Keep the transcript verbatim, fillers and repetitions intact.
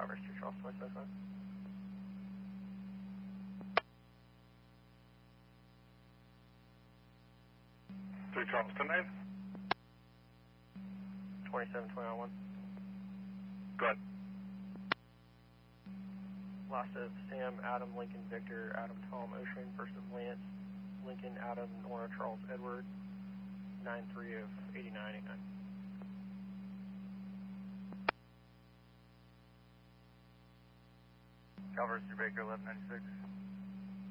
Traverse two Charles twenty seven. three Charles ten nine. twenty-seven twenty-one. Go ahead. Loss of Sam, Adam, Lincoln, Victor, Adam, Tom, Ocean, first of Lance, Lincoln, Adam, Nora, Charles, Edward, nine three of eighty-nine eighty-nine. Traverse two Baker eleven ninety-six.